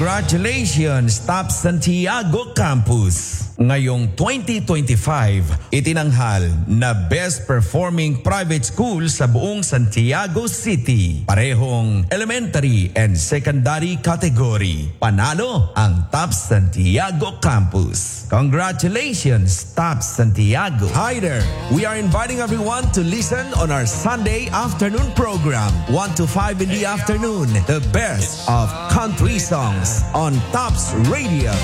Congratulations, Top Santiago Campus! Ngayong 2025, itinanghal na Best Performing Private School sa buong Santiago City. Parehong elementary and secondary category. Panalo ang Top Santiago Campus. Congratulations, Top Santiago. Hi there! We are inviting everyone to listen on our Sunday afternoon program, 1 to 5 in the afternoon. The best of country songs on Tops Radio.